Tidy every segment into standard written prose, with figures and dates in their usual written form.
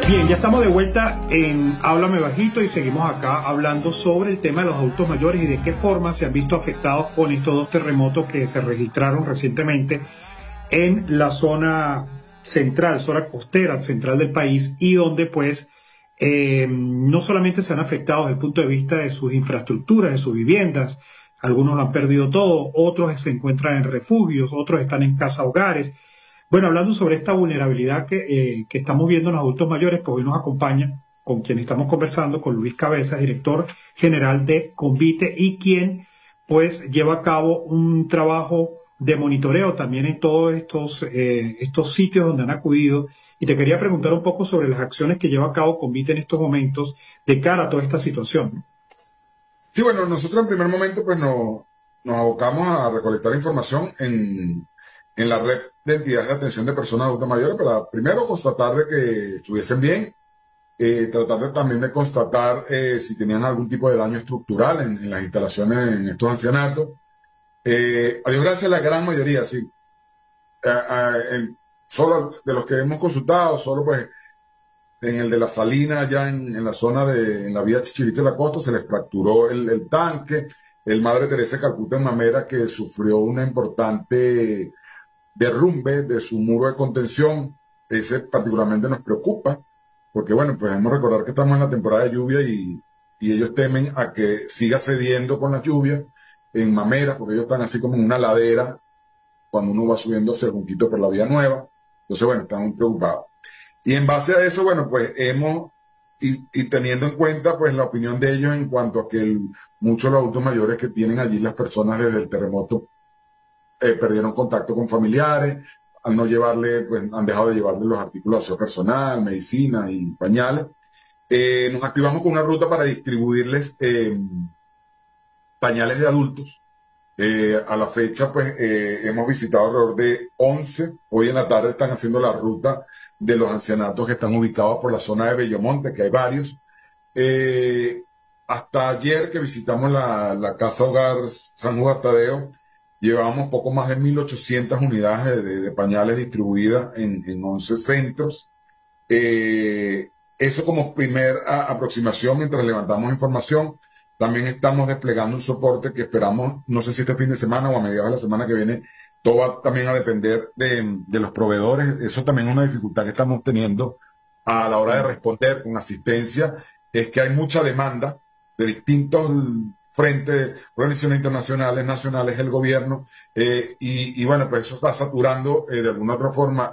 Bien, ya estamos de vuelta en Háblame Bajito y seguimos acá hablando sobre el tema de los adultos mayores y de qué forma se han visto afectados con estos dos terremotos que se registraron recientemente en la zona central, zona costera central del país, y donde pues no solamente se han afectado desde el punto de vista de sus infraestructuras, de sus viviendas, algunos lo han perdido todo, otros se encuentran en refugios, otros están en casa hogares. Bueno, hablando sobre esta vulnerabilidad que estamos viendo en los adultos mayores, pues hoy nos acompaña, con quien estamos conversando, con Luis Cabezas, director general de Convite, y quien pues lleva a cabo un trabajo de monitoreo también en todos estos sitios donde han acudido. Y te quería preguntar un poco sobre las acciones que lleva a cabo Convite en estos momentos de cara a toda esta situación. Sí, bueno, nosotros en primer momento pues nos abocamos a recolectar información en la red de entidades de atención de personas adultas mayores para primero constatar de que estuviesen bien, tratar también de constatar si tenían algún tipo de daño estructural en las instalaciones en estos ancianatos. A Dios gracias, la gran mayoría, sí. Solo de los que hemos consultado, solo pues en el de la Salina, allá en la zona en la vía Chichiriche de la Costa, se les fracturó el tanque. El Madre Teresa de Calcuta en Mamera, que sufrió una importante derrumbe de su muro de contención, ese particularmente nos preocupa, porque bueno, pues debemos recordar que estamos en la temporada de lluvia y ellos temen a que siga cediendo con las lluvias en Mamera, porque ellos están así como en una ladera cuando uno va subiendo hacia Junquito por la vía nueva. Entonces bueno, están muy preocupados. Y en base a eso, bueno, pues y teniendo en cuenta pues la opinión de ellos en cuanto a que muchos de los adultos mayores que tienen allí las personas desde el terremoto perdieron contacto con familiares, al no llevarle, pues han dejado de llevarle los artículos de aseo personal, medicina y pañales. Nos activamos con una ruta para distribuirles pañales de adultos. A la fecha, pues hemos visitado alrededor de 11. Hoy en la tarde están haciendo la ruta de los ancianatos que están ubicados por la zona de Bellomonte, que hay varios. Hasta ayer que visitamos la Casa Hogar San Juan Tadeo, llevábamos poco más de 1.800 unidades de pañales distribuidas en 11 centros. Eso como aproximación mientras levantamos información. También estamos desplegando un soporte que esperamos, no sé si este fin de semana o a mediados de la semana que viene. Todo va también a depender de los proveedores. Eso también es una dificultad que estamos teniendo a la hora de responder con asistencia, es que hay mucha demanda de distintos frentes, organizaciones internacionales, nacionales, el gobierno, y bueno, pues eso está saturando de alguna otra forma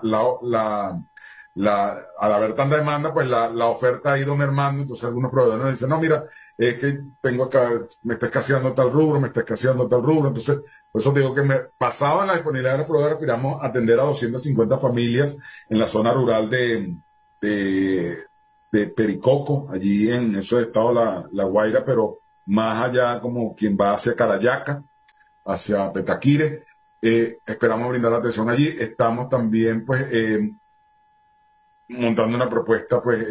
al haber tanta demanda, pues la oferta ha ido mermando. Entonces algunos proveedores nos dicen, no, mira, es que tengo acá, me está escaseando tal rubro, me está escaseando tal rubro. Entonces, por eso digo que me pasaban la disponibilidad de los proveedores, aspiramos a atender a 250 familias en la zona rural de Pericoco, allí en eso de estado La Guaira, pero más allá como quien va hacia Carayaca, hacia Petaquire. Esperamos brindar atención allí. Estamos también, pues, montando una propuesta, pues,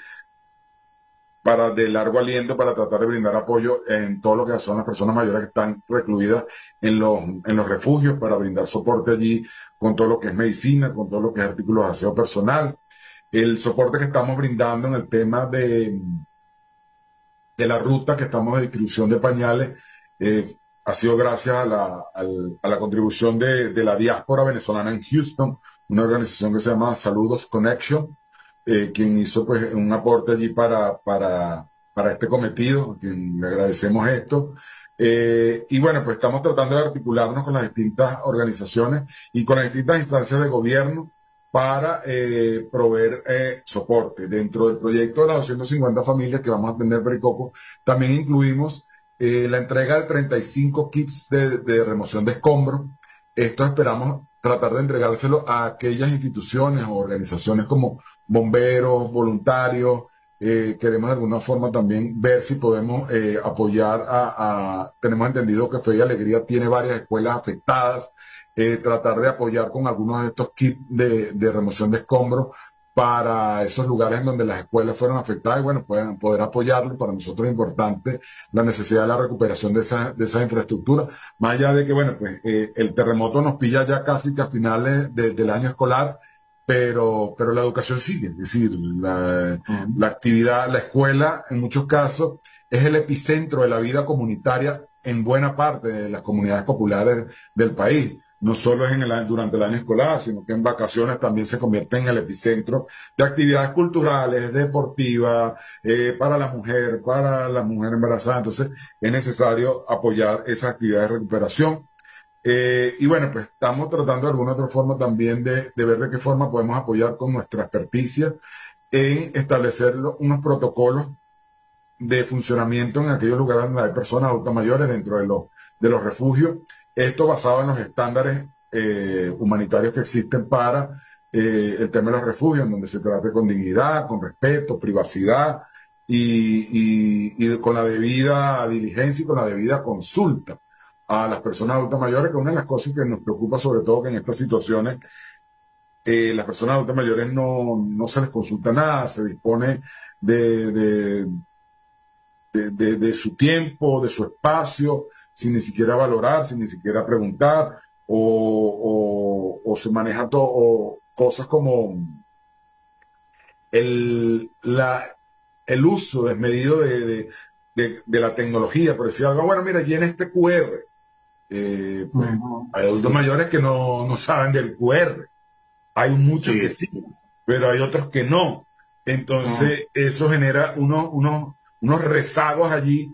de largo aliento para tratar de brindar apoyo en todo lo que son las personas mayores que están recluidas en los refugios, para brindar soporte allí con todo lo que es medicina, con todo lo que es artículos de aseo personal. El soporte que estamos brindando en el tema de la ruta que estamos de distribución de pañales ha sido gracias a la contribución de la diáspora venezolana en Houston, una organización que se llama Saludos Connection, quien hizo pues un aporte allí para este cometido, a quien le agradecemos esto. Y bueno, pues estamos tratando de articularnos con las distintas organizaciones y con las distintas instancias de gobierno para proveer soporte. Dentro del proyecto de las 250 familias que vamos a atender Pericoco, también incluimos la entrega de 35 kits de remoción de escombros. Esto esperamos tratar de entregárselo a aquellas instituciones o organizaciones como bomberos, voluntarios. Queremos de alguna forma también ver si podemos apoyar tenemos entendido que Fe y Alegría tiene varias escuelas afectadas, tratar de apoyar con algunos de estos kits de remoción de escombros para esos lugares en donde las escuelas fueron afectadas y bueno, puedan poder apoyarlo. Para nosotros es importante la necesidad de la recuperación de esa infraestructura, más allá de que bueno, pues el terremoto nos pilla ya casi que a finales del año escolar. pero la educación sigue, es decir, la actividad, la escuela, en muchos casos, es el epicentro de la vida comunitaria en buena parte de las comunidades populares del país. No solo es durante el año escolar, sino que en vacaciones también se convierte en el epicentro de actividades culturales, deportivas, para la mujer embarazada. Entonces, es necesario apoyar esas actividades de recuperación. Y bueno, pues estamos tratando de alguna otra forma también de ver de qué forma podemos apoyar con nuestra experticia en establecer unos protocolos de funcionamiento en aquellos lugares donde hay personas adultas mayores dentro de los refugios. Esto basado en los estándares humanitarios que existen para el tema de los refugios, en donde se trate con dignidad, con respeto, privacidad y con la debida diligencia y con la debida consulta a las personas adultas mayores, que una de las cosas que nos preocupa sobre todo que en estas situaciones las personas adultas mayores no se les consulta nada, se dispone de su tiempo, de su espacio, sin ni siquiera valorar, sin ni siquiera preguntar, o se maneja todo, cosas como el uso desmedido de la tecnología, por decir algo, bueno, mira, llena este QR. Pues, hay adultos mayores que no saben del QR. Hay muchos que sí, pero hay otros que no. Entonces, eso genera unos rezagos allí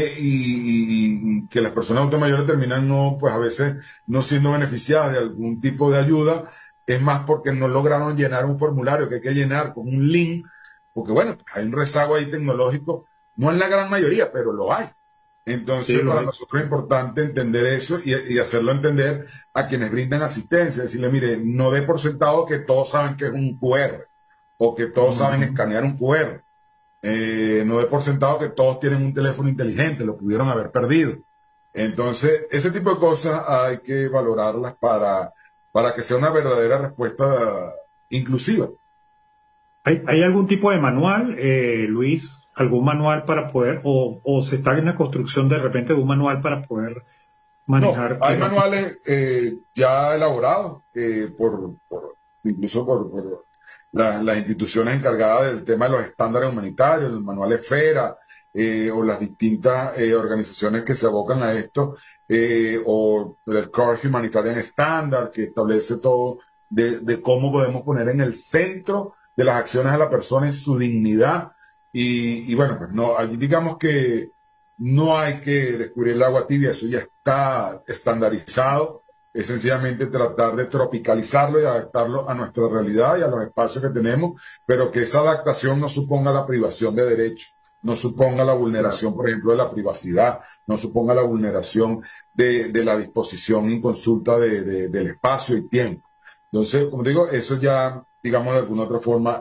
y que las personas adultas mayores terminan pues a veces no siendo beneficiadas de algún tipo de ayuda, es más porque no lograron llenar un formulario que hay que llenar con un link, porque bueno, hay un rezago ahí tecnológico, no en la gran mayoría, pero lo hay. Entonces, para nosotros es importante entender eso y hacerlo entender a quienes brindan asistencia, decirle, mire, no dé por sentado que todos saben que es un QR o que todos saben escanear un QR. No dé por sentado que todos tienen un teléfono inteligente, lo pudieron haber perdido. Entonces, ese tipo de cosas hay que valorarlas para que sea una verdadera respuesta inclusiva. ¿Hay algún tipo de manual, Luis? ¿Algún manual para poder, o se está en la construcción de repente de un manual para poder manejar? No, hay manuales ya elaborados incluso por las instituciones encargadas del tema de los estándares humanitarios, el manual ESFERA, o las distintas organizaciones que se abocan a esto, o el Core Humanitarian Standard, que establece todo de cómo podemos poner en el centro de las acciones a la persona y su dignidad. Y bueno, pues no, allí digamos que no hay que descubrir el agua tibia, eso ya está estandarizado. Es sencillamente tratar de tropicalizarlo y adaptarlo a nuestra realidad y a los espacios que tenemos, pero que esa adaptación no suponga la privación de derechos, no suponga la vulneración, por ejemplo, de la privacidad, no suponga la vulneración de la disposición inconsulta del espacio y tiempo. Entonces, como digo, eso ya, digamos, de alguna otra forma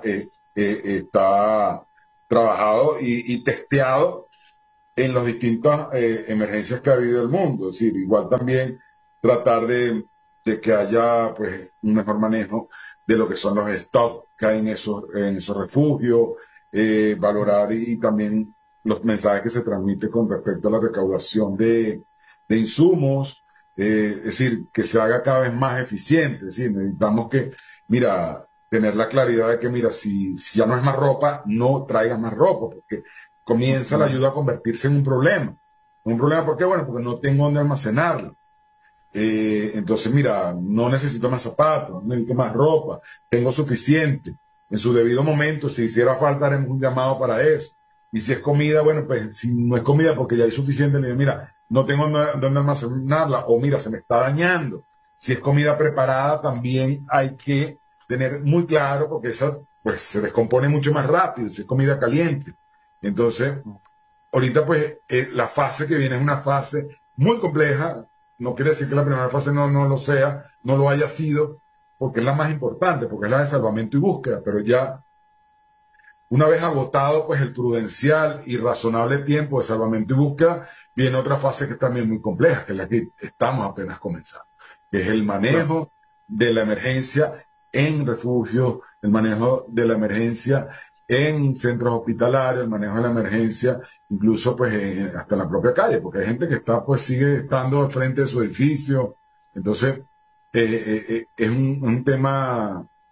está trabajado y testeado en las distintas emergencias que ha habido en el mundo. Es decir, igual también tratar de que haya pues un mejor manejo de lo que son los stocks que hay en esos refugios, valorar y también los mensajes que se transmiten con respecto a la recaudación de insumos, es decir, que se haga cada vez más eficiente. Es decir, necesitamos que, mira, tener la claridad de que, mira, si ya no es más ropa, no traigas más ropa, porque comienza la ayuda a convertirse en un problema. Un problema, ¿por qué? Bueno, porque no tengo dónde almacenarlo. Entonces, mira, no necesito más zapatos, no necesito más ropa, tengo suficiente. En su debido momento, si hiciera falta, haremos un llamado para eso. Y si es comida, bueno, pues si no es comida porque ya hay suficiente, le digo, mira, no tengo dónde almacenarla, o mira, se me está dañando. Si es comida preparada, también hay que tener muy claro, porque esa pues se descompone mucho más rápido, si es comida caliente. Entonces, ahorita pues la fase que viene es una fase muy compleja. No quiere decir que la primera fase no lo sea, no lo haya sido, porque es la más importante, porque es la de salvamento y búsqueda, pero ya una vez agotado pues el prudencial y razonable tiempo de salvamento y búsqueda, viene otra fase que es también muy compleja, que es la que estamos apenas comenzando, que es el manejo de la emergencia en refugios, el manejo de la emergencia en centros hospitalarios, el manejo de la emergencia, incluso pues hasta en la propia calle, porque hay gente que sigue estando al frente de su edificio. Entonces, es un tema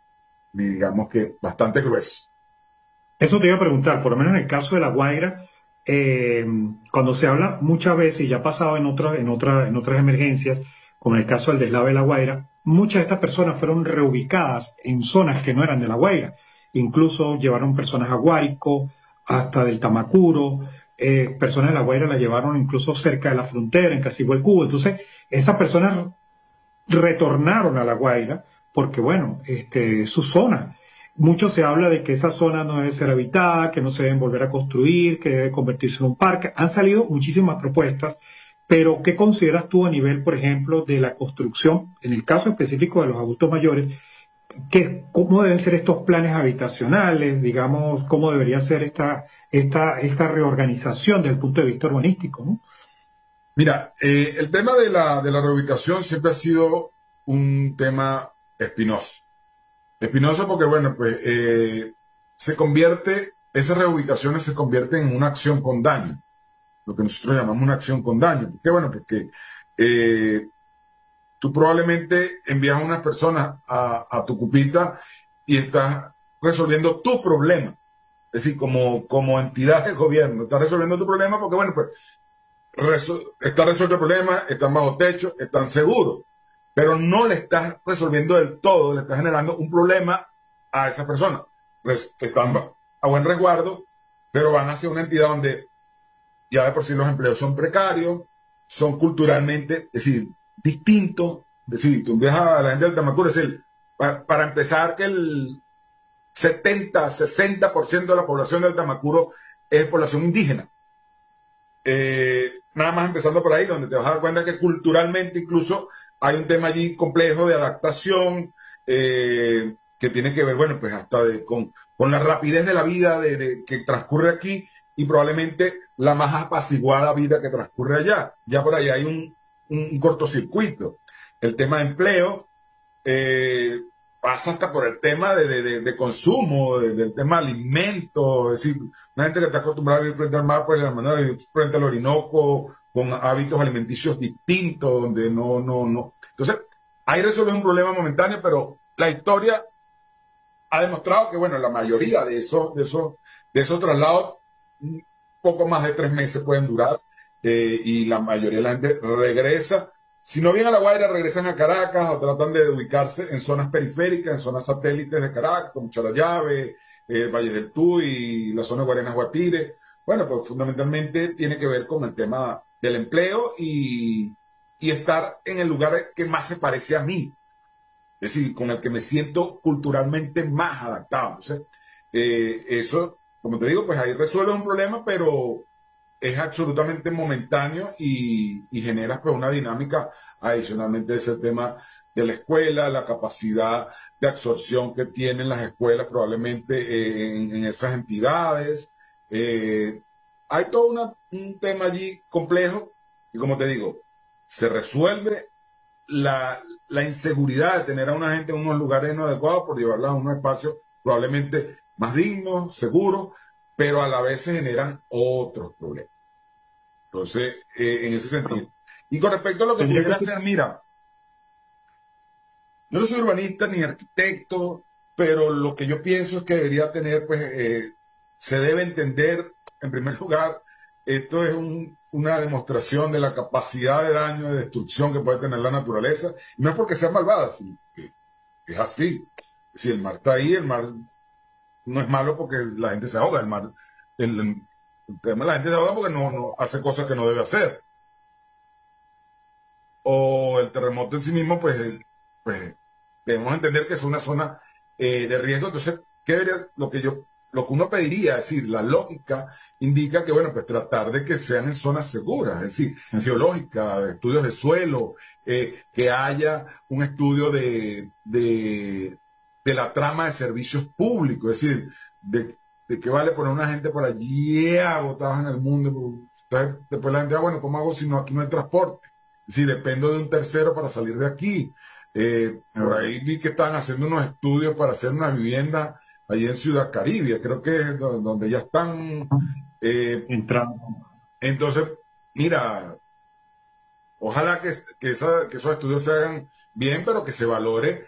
digamos que bastante grueso. Eso te iba a preguntar, por lo menos en el caso de La Guaira, cuando se habla muchas veces, y ya ha pasado en otras emergencias, como en el caso del deslave de La Guaira, muchas de estas personas fueron reubicadas en zonas que no eran de La Guaira. Incluso llevaron personas a Guárico, hasta del Tamacuro, personas de La Guaira las llevaron incluso cerca de la frontera, en Casihuelcubo. Entonces, esas personas retornaron a La Guaira porque, bueno, su zona. Mucho se habla de que esa zona no debe ser habitada, que no se deben volver a construir, que debe convertirse en un parque. Han salido muchísimas propuestas, pero ¿qué consideras tú a nivel, por ejemplo, de la construcción, en el caso específico de los adultos mayores, cómo deben ser estos planes habitacionales, digamos, cómo debería ser esta reorganización desde el punto de vista urbanístico, ¿no? Mira, el tema de la reubicación siempre ha sido un tema espinoso. Espinoso porque, bueno, pues esas reubicaciones se convierten en una acción con daño, lo que nosotros llamamos una acción con daño. ¿Por qué? Bueno, porque tú probablemente envías a unas personas a tu cupita y estás resolviendo tu problema. Es decir, como entidad del gobierno, estás resolviendo tu problema porque, bueno, pues está resuelto el problema, están bajo techo, están seguros, pero no le estás resolviendo del todo, le estás generando un problema a esa persona. Que están a buen resguardo, pero van hacia una entidad donde ya de por sí los empleos son precarios, son culturalmente, es decir, distintos. Es decir, tú ves a la gente del Tamacuro, es decir, para empezar que el 70-60% de la población del Tamacuro es población indígena. Nada más empezando por ahí, donde te vas a dar cuenta que culturalmente incluso hay un tema allí complejo de adaptación, que tiene que ver, bueno, pues hasta con la rapidez de la vida que transcurre aquí y probablemente la más apaciguada vida que transcurre allá. Ya por ahí hay un cortocircuito. El tema de empleo pasa hasta por el tema de consumo, del tema de alimentos, es decir, una gente que está acostumbrada a vivir frente al mar, pues la manera de vivir frente al Orinoco, con hábitos alimenticios distintos, donde no. Entonces, ahí resuelve un problema momentáneo, pero la historia ha demostrado que, bueno, la mayoría de esos traslados, poco más de 3 meses pueden durar, y la mayoría de la gente regresa. Si no vienen a La Guaira, regresan a Caracas o tratan de ubicarse en zonas periféricas, en zonas satélites de Caracas, como Charallave, Valle del Tuy, la zona de Guarenas Guatire. Bueno, pues fundamentalmente tiene que ver con el tema del empleo y estar en el lugar que más se parece a mí, es decir, con el que me siento culturalmente más adaptado. Entonces, eso, como te digo, pues ahí resuelve un problema, pero es absolutamente momentáneo y genera pues una dinámica adicionalmente de ese tema de la escuela, la capacidad de absorción que tienen las escuelas probablemente en esas entidades. Hay todo un tema allí complejo y, como te digo, se resuelve la inseguridad de tener a una gente en unos lugares no adecuados por llevarla a unos espacios probablemente más dignos, seguros, pero a la vez se generan otros problemas. Entonces, en ese sentido. Y con respecto a lo que pudiera hacer, mira, yo no soy urbanista ni arquitecto, pero lo que yo pienso es que debería tener, pues, se debe entender, en primer lugar, esto es una demostración de la capacidad de daño, de destrucción que puede tener la naturaleza. Y no es porque sea malvada, sino que es así. Si el mar está ahí, el mar no es malo porque la gente se ahoga. El tema de la gente se ahoga porque no hace cosas que no debe hacer. O el terremoto en sí mismo, pues debemos entender que es una zona de riesgo. Entonces, lo que uno pediría, es decir, la lógica indica que, bueno, pues tratar de que sean en zonas seguras, es decir, geológicas, estudios de suelo, que haya un estudio de la trama de servicios públicos, es decir, de qué vale poner una gente por allí agotados en el mundo. Entonces, después la gente, bueno, ¿cómo hago si aquí no hay transporte? Si dependo de un tercero para salir de aquí. Por ahí vi que estaban haciendo unos estudios para hacer una vivienda allí en Ciudad Caribe, creo que es donde ya están entrando. Entonces, mira, ojalá que esos estudios se hagan bien, pero que se valore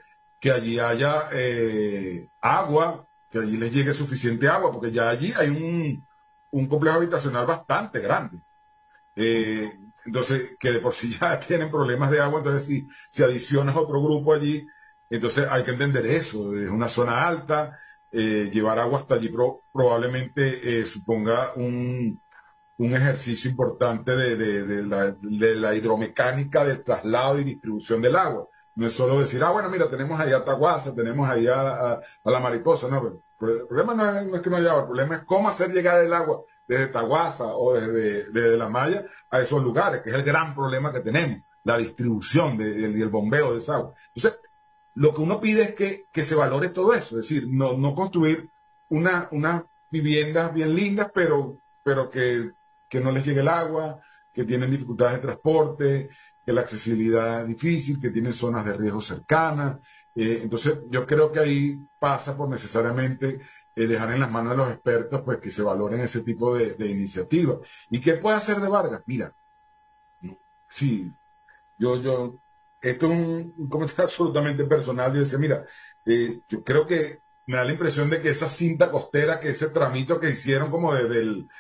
que allí haya agua, que allí les llegue suficiente agua, porque ya allí hay un complejo habitacional bastante grande. Entonces, que de por sí ya tienen problemas de agua, entonces si adicionas otro grupo allí, entonces hay que entender eso, es una zona alta, llevar agua hasta allí probablemente suponga un ejercicio importante de la hidromecánica del traslado y distribución del agua. No es solo decir, bueno, mira, tenemos ahí a Taguasa, tenemos ahí a la Mariposa, no, pero el problema no es que no haya agua, el problema es cómo hacer llegar el agua desde Taguasa o desde La Maya a esos lugares, que es el gran problema que tenemos, la distribución y el bombeo de esa agua. Entonces, lo que uno pide es que se valore todo eso, es decir, no construir unas viviendas bien lindas, pero que no les llegue el agua, que tienen dificultades de transporte, que la accesibilidad es difícil, que tienen zonas de riesgo cercanas. Entonces, yo creo que ahí pasa por necesariamente dejar en las manos de los expertos pues que se valoren ese tipo de iniciativas. ¿Y qué puede hacer de Vargas? Mira, sí, esto es un comentario absolutamente personal. Yo decía, mira, yo creo que me da la impresión de que esa cinta costera, que ese tramito que hicieron como desde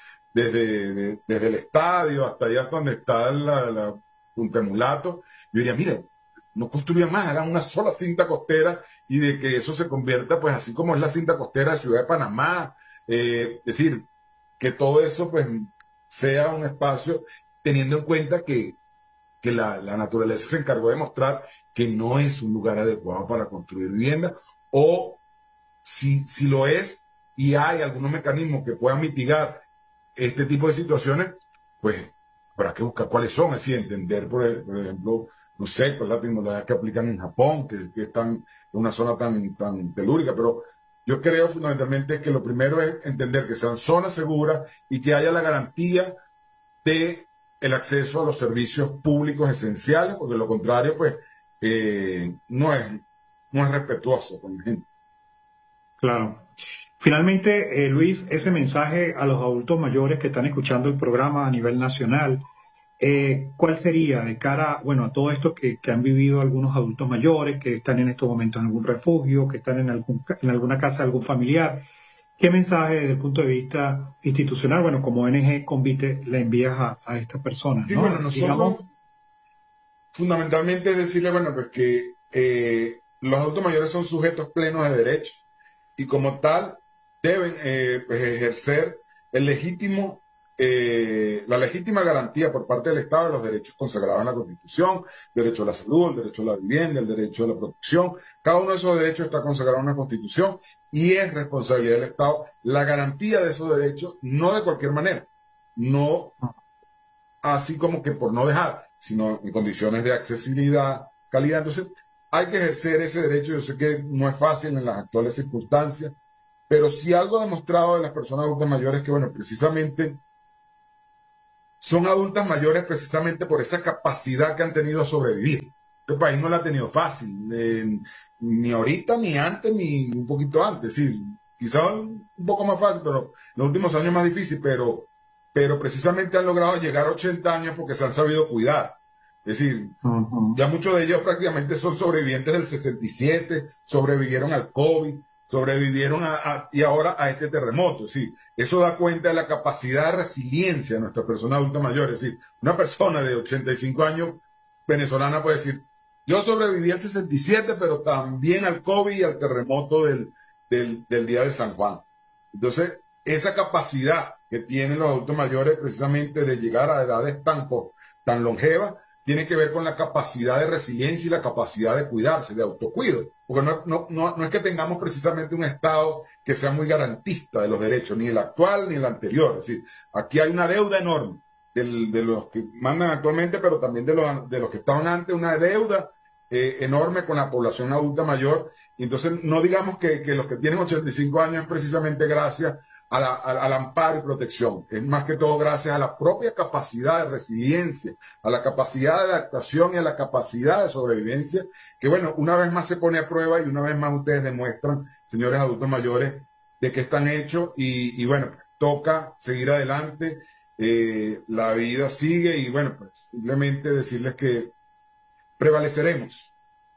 el estadio hasta allá donde está la Punta Mulato, yo diría, mire, no construyan más, hagan una sola cinta costera y de que eso se convierta, pues así como es la cinta costera de Ciudad de Panamá, es decir, que todo eso pues sea un espacio teniendo en cuenta que la naturaleza se encargó de mostrar que no es un lugar adecuado para construir vivienda, o si lo es y hay algunos mecanismos que puedan mitigar este tipo de situaciones, pues habrá que buscar cuáles son, así entender, por ejemplo, no sé, cuál es la tecnología que aplican en Japón, que están en una zona tan telúrica, pero yo creo fundamentalmente que lo primero es entender que sean zonas seguras y que haya la garantía de el acceso a los servicios públicos esenciales, porque lo contrario, pues, no es respetuoso con la gente. Claro. Finalmente, Luis, ese mensaje a los adultos mayores que están escuchando el programa a nivel nacional, ¿cuál sería de cara, bueno, a todo esto que han vivido algunos adultos mayores, que están en estos momentos en algún refugio, que están en alguna casa de algún familiar? ¿Qué mensaje desde el punto de vista institucional, bueno, como ONG Convite, le envías a estas personas? Sí, ¿no? bueno, nosotros fundamentalmente es decirle, bueno, pues que los adultos mayores son sujetos plenos de derechos y como tal deben pues, ejercer la legítima garantía por parte del Estado de los derechos consagrados en la Constitución, el derecho a la salud, el derecho a la vivienda, el derecho a la protección. Cada uno de esos derechos está consagrado en la Constitución y es responsabilidad del Estado la garantía de esos derechos, no de cualquier manera, no así como que por no dejar, sino en condiciones de accesibilidad, calidad. Entonces, hay que ejercer ese derecho. Yo sé que no es fácil en las actuales circunstancias, pero si algo ha demostrado de las personas adultas mayores que, bueno, precisamente son adultas mayores precisamente por esa capacidad que han tenido a sobrevivir. Este país no la ha tenido fácil, ni ahorita, ni antes, ni un poquito antes. Sí, quizás un poco más fácil, pero en los últimos años más difícil, pero precisamente han logrado llegar a 80 años porque se han sabido cuidar. Es decir, ya muchos de ellos prácticamente son sobrevivientes del 67, sobrevivieron al COVID, sobrevivieron y ahora a este terremoto. Es decir, eso da cuenta de la capacidad de resiliencia de nuestra persona adulta mayor. Es decir, una persona de 85 años venezolana puede decir, yo sobreviví al 67, pero también al COVID y al terremoto del día de San Juan. Entonces, esa capacidad que tienen los adultos mayores precisamente de llegar a edades tan longevas, tiene que ver con la capacidad de resiliencia y la capacidad de cuidarse, de autocuido. Porque no es que tengamos precisamente un Estado que sea muy garantista de los derechos, ni el actual ni el anterior. Es decir, aquí hay una deuda enorme de los que mandan actualmente, pero también de los que estaban antes, una deuda enorme con la población adulta mayor. Y entonces no digamos que los que tienen 85 años es precisamente gracias al amparo y protección. Es más que todo gracias a la propia capacidad de resiliencia, a la capacidad de adaptación y a la capacidad de sobrevivencia, que bueno, una vez más se pone a prueba y una vez más ustedes demuestran, señores adultos mayores, de que están hechos y bueno, toca seguir adelante, la vida sigue y bueno, pues simplemente decirles que prevaleceremos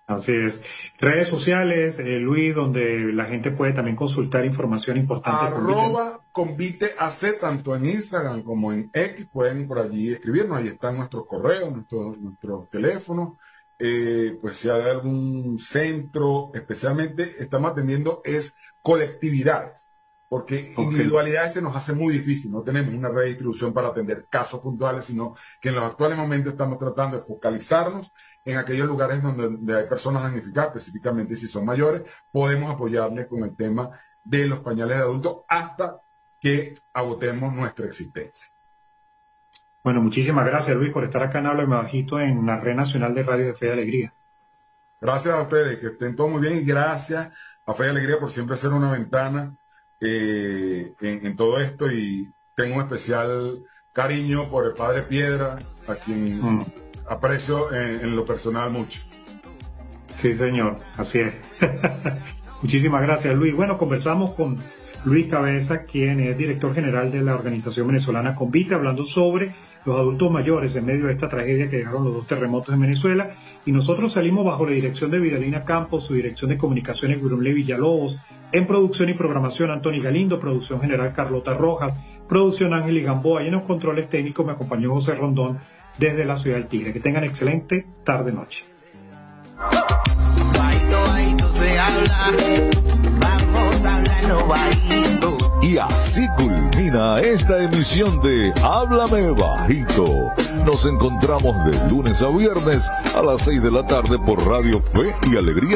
Así es. Redes sociales, Luis, donde la gente puede también consultar información importante. @conviteac, tanto en Instagram como en X, pueden por allí escribirnos, ahí están nuestros correos, nuestros teléfonos. Pues si hay algún centro, especialmente estamos atendiendo colectividades, porque individualidades se nos hace muy difícil, no tenemos una red de distribución para atender casos puntuales, sino que en los actuales momentos estamos tratando de focalizarnos en aquellos lugares donde hay personas damnificadas, específicamente si son mayores, podemos apoyarles con el tema de los pañales de adultos hasta que agotemos nuestra existencia. Bueno, muchísimas gracias, Luis, por estar acá en Háblame Bajito en la Red Nacional de Radio de Fe y Alegría. Gracias a ustedes, que estén todos muy bien, y gracias a Fe y Alegría por siempre ser una ventana en todo esto, y tengo un especial cariño por el Padre Piedra, a quien aprecio en lo personal mucho. Sí, señor, así es. Muchísimas gracias, Luis. Bueno, conversamos con Luis Cabeza, quien es director general de la organización venezolana Convite, hablando sobre los adultos mayores en medio de esta tragedia que dejaron los 2 terremotos en Venezuela. Y nosotros salimos bajo la dirección de Vidalina Campos, su dirección de comunicaciones Gurumle Villalobos, en producción y programación Anthony Galindo, producción general Carlota Rojas, producción Ángel y Gamboa, y en los controles técnicos me acompañó José Rondón desde la ciudad del Tigre. Que tengan excelente tarde-noche. Y así culmina esta emisión de Háblame Bajito. Nos encontramos de lunes a viernes a las 6 de la tarde por Radio Fe y Alegría.